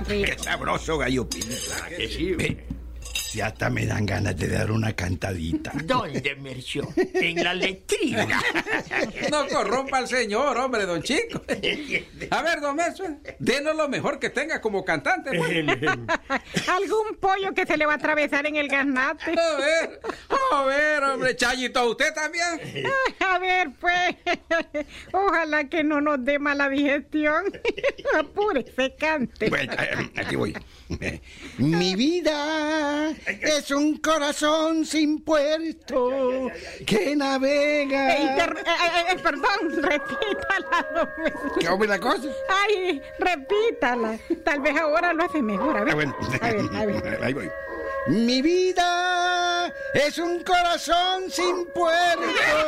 Qué sabroso gallo pinto. Que sí. Si hasta me dan ganas de dar una cantadita. ¿Dónde, Mercio? En la letrina. No corrompa al señor, hombre, don Chico. A ver, don Mercio, denos lo mejor que tenga como cantante, pues. Algún pollo que se le va a atravesar en el gaznate. A ver, hombre, Chayito, ¿usted también? A ver, pues. Ojalá que no nos dé mala digestión. Apúrese, cante. Bueno, aquí voy. Mi vida es un corazón sin puerto que navega. Perdón, repítala. ¿Cómo es la cosa? Ay, repítala. Tal vez ahora lo hace mejor. A ver. Bueno. A ver. Ahí voy. Mi vida es un corazón sin puerto.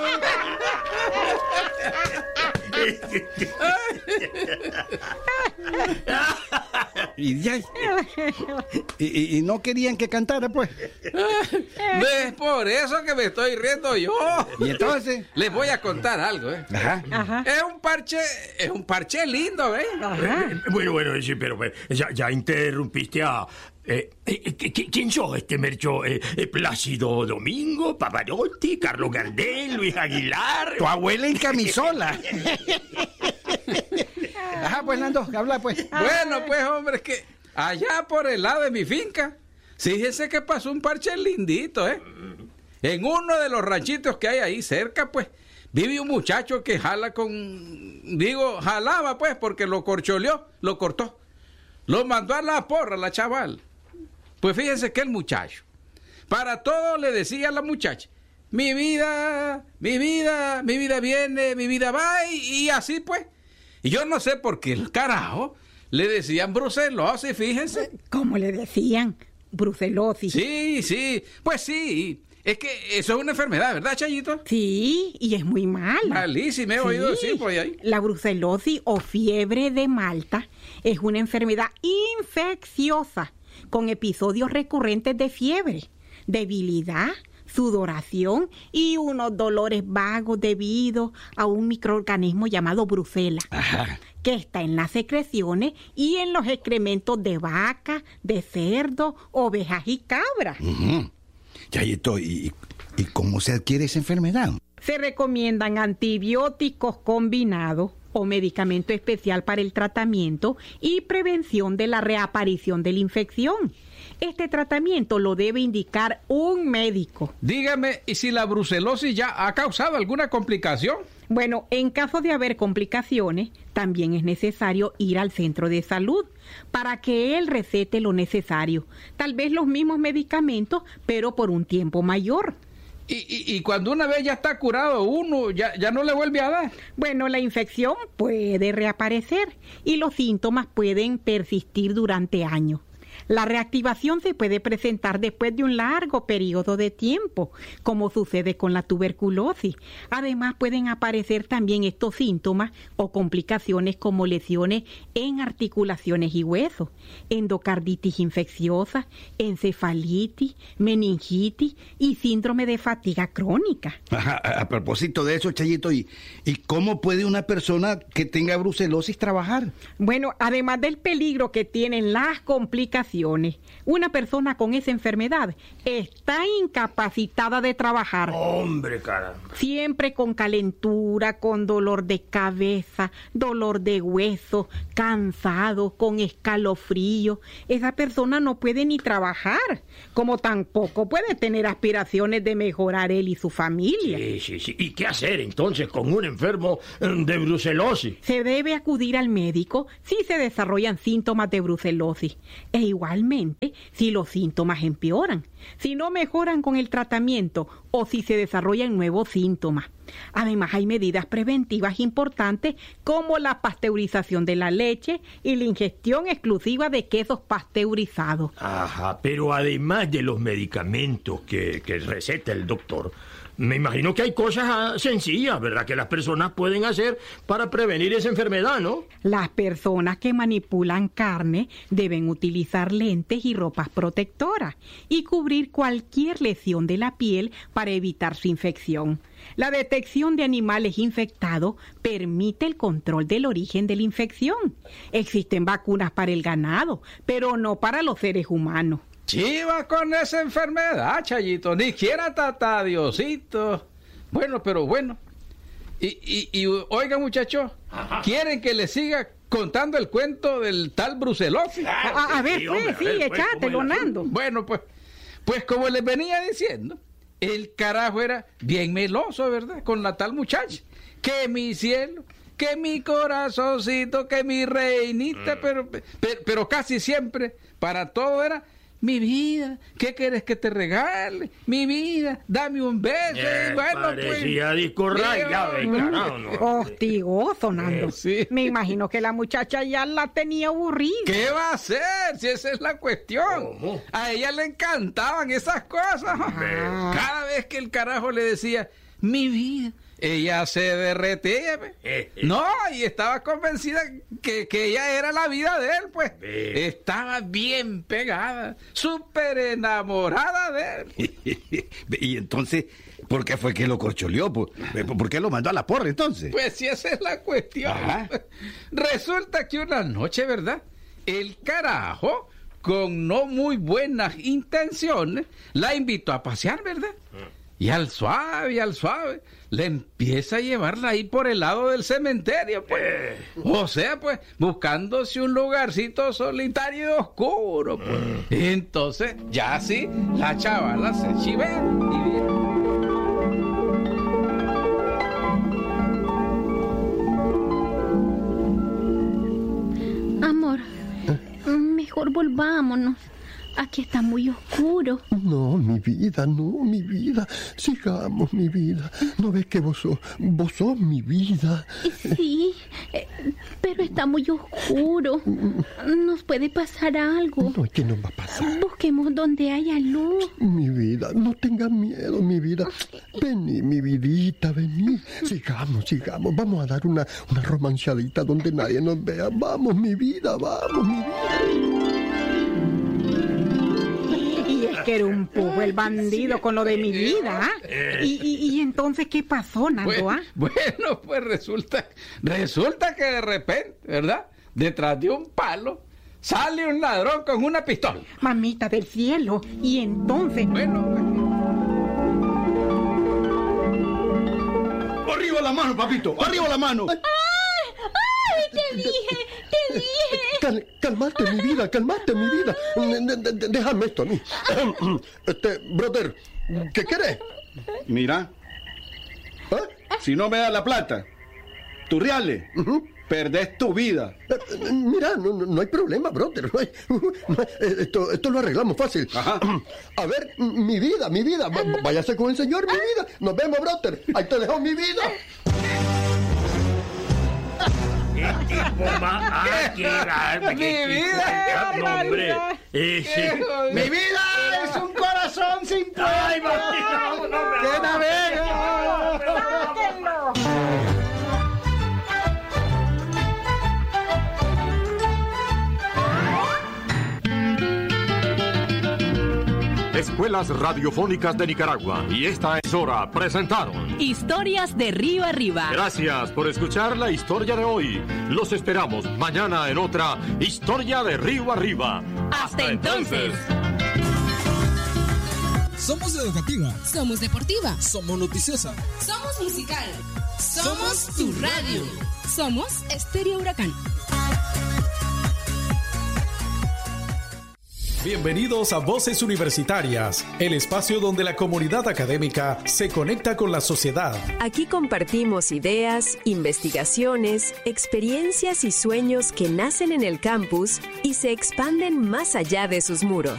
Y no querían que cantara, pues. Es por eso que me estoy riendo yo. Y entonces les voy a contar algo, ¿eh? Ajá. Es un parche lindo, ¿eh? Bueno, sí, pero ya interrumpiste a... ¿Quién sos este, Mercho? ¿Plácido Domingo, Pavarotti, Carlos Gardel, Luis Aguilar? Tu abuela en camisola. Ajá, pues, Nando, habla, pues. Bueno, pues, hombre, es que allá por el lado de mi finca, fíjese que pasó un parche lindito, ¿eh? En uno de los ranchitos que hay ahí cerca, pues, vive un muchacho que jalaba, pues, porque lo corcholeó, lo cortó. Lo mandó a la porra, la chaval. Pues fíjense que el muchacho, para todo le decía a la muchacha, mi vida viene, mi vida va, y así pues. Y yo no sé por qué el carajo le decían brucelosis, fíjense. ¿Cómo le decían? Brucelosis. Sí, pues sí. Es que eso es una enfermedad, ¿verdad, Chayito? Sí, y es muy mala. Malísima, he oído decir por ahí. La brucelosis o fiebre de Malta es una enfermedad infecciosa con episodios recurrentes de fiebre, debilidad, sudoración y unos dolores vagos debido a un microorganismo llamado brucela. Ajá. Que está en las secreciones y en los excrementos de vaca, de cerdo, ovejas y cabras. Chayito, ¿y cómo se adquiere esa enfermedad? Se recomiendan antibióticos combinados o medicamento especial para el tratamiento y prevención de la reaparición de la infección. Este tratamiento lo debe indicar un médico. Dígame, ¿y si la brucelosis ya ha causado alguna complicación? Bueno, en caso de haber complicaciones, también es necesario ir al centro de salud para que él recete lo necesario. Tal vez los mismos medicamentos, pero por un tiempo mayor. Y cuando una vez ya está curado uno, ya no le vuelve a dar. Bueno, la infección puede reaparecer y los síntomas pueden persistir durante años. La reactivación se puede presentar después de un largo periodo de tiempo, como sucede con la tuberculosis. Además, pueden aparecer también estos síntomas o complicaciones como lesiones en articulaciones y huesos, endocarditis infecciosa, encefalitis, meningitis y síndrome de fatiga crónica. Ajá, a propósito de eso, Chayito, ¿y cómo puede una persona que tenga brucelosis trabajar? Bueno, además del peligro que tienen las complicaciones, una persona con esa enfermedad está incapacitada de trabajar. Hombre, caramba. Siempre con calentura, con dolor de cabeza, dolor de hueso, cansado, con escalofrío. Esa persona no puede ni trabajar, como tampoco puede tener aspiraciones de mejorar él y su familia. Sí. ¿Y qué hacer entonces con un enfermo de brucelosis? Se debe acudir al médico si se desarrollan síntomas de brucelosis. Igualmente, si los síntomas empeoran, si no mejoran con el tratamiento o si se desarrollan nuevos síntomas. Además, hay medidas preventivas importantes como la pasteurización de la leche y la ingestión exclusiva de quesos pasteurizados. Ajá, pero además de los medicamentos que receta el doctor, me imagino que hay cosas sencillas, ¿verdad?, que las personas pueden hacer para prevenir esa enfermedad, ¿no? Las personas que manipulan carne deben utilizar lentes y ropas protectoras y cubrir cualquier lesión de la piel para evitar su infección. La detección de animales infectados permite el control del origen de la infección. Existen vacunas para el ganado, pero no para los seres humanos. Chiva con esa enfermedad, Chayito. Ni quiera tata, Diosito. Bueno, pero bueno. Y oiga, muchachos, ¿quieren que les siga contando el cuento del tal brucelosis? A ver, pues, sí, échatelo, Nando. Bueno, pues como les venía diciendo, el carajo era bien meloso, ¿verdad? Con la tal muchacha. Que mi cielo, que mi corazoncito, que mi reinita, pero casi siempre, para todo era... Mi vida, ¿qué quieres que te regale? Mi vida, dame un beso. Y bueno, parecía disco rayado, carajo, ¿no? Hostigoso, Nando. Sí. Me imagino que la muchacha ya la tenía aburrida. ¿Qué va a hacer? Si esa es la cuestión. ¿Cómo? A ella le encantaban esas cosas. Cada vez que el carajo le decía, mi vida, ella se derretía. No, y estaba convencida que ella era la vida de él, pues. Estaba bien pegada, súper enamorada de él. Y entonces, ¿por qué fue que lo corcholeó? ¿Por qué lo mandó a la porra entonces? Pues si esa es la cuestión. Ajá. Resulta que una noche, ¿verdad?, el carajo, con no muy buenas intenciones, la invitó a pasear, ¿verdad? Y al suave, le empieza a llevarla ahí por el lado del cementerio, pues. O sea, pues, buscándose un lugarcito solitario y oscuro, pues. Entonces, ya así, la chavala se chivea y viene. Amor, mejor volvámonos. Aquí está muy oscuro. No, mi vida, sigamos, mi vida. ¿No ves que vos sos mi vida? Sí, pero está muy oscuro. Nos puede pasar algo. No, ¿qué nos va a pasar? Busquemos donde haya luz. Mi vida, no tengas miedo, mi vida. Vení, mi vidita, vení. Sigamos. Vamos a dar una romanceadita donde nadie nos vea. Vamos, mi vida, vamos, mi vida. Que era un pujo el bandido con lo de mi vida, ¿ah? ¿Y entonces qué pasó, Nando, ah? Bueno, pues resulta que de repente, ¿verdad?, detrás de un palo sale un ladrón con una pistola. Mamita del cielo, y entonces... Bueno, ¡Arriba la mano, papito! ¡Arriba la mano! ¡Ay, te dije! Calmate, mi vida. Déjame esto a mí. Brother, ¿qué querés? Mira, si no me das la plata, tus reales, perdés tu vida. Mira, no hay problema, brother. Esto lo arreglamos fácil. Ajá. A ver, mi vida. Váyase con el señor, mi vida. Nos vemos, brother. Ahí te dejo mi vida. ¿Qué tipo más? Mi vida. No, hombre. ¡Mi vida es un corazón sin ¡Ay, puerta! ¡Que navega! Escuelas Radiofónicas de Nicaragua y esta emisora presentaron Historias de Río Arriba. Gracias por escuchar la historia de hoy. Los esperamos mañana en otra Historia de Río Arriba. Hasta entonces. Somos educativa. Somos deportiva. Somos noticiosa. Somos musical. Somos tu radio. Somos Estéreo Huracán. Bienvenidos a Voces Universitarias, el espacio donde la comunidad académica se conecta con la sociedad. Aquí compartimos ideas, investigaciones, experiencias y sueños que nacen en el campus y se expanden más allá de sus muros.